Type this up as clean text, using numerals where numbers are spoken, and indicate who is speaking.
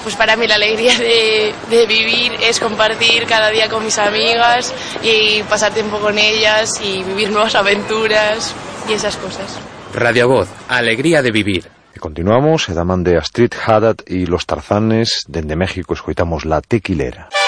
Speaker 1: Pues para mí la alegría de vivir es compartir cada día con mis amigas y pasar tiempo con ellas y vivir nuevas aventuras y esas cosas.
Speaker 2: Radio Voz, alegría de vivir.
Speaker 3: E continuamos, e da man de Astrid Haddad e los Tarzanes, dende México escoitamos La Tequilera.